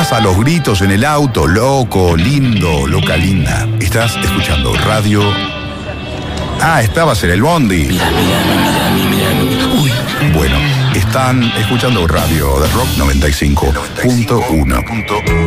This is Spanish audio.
estás a los gritos en el auto, loco, lindo, loca, linda. Estás escuchando radio. Ah, estabas en el bondi. Mira. Uy. Bueno, están escuchando radio de Rock 95.1.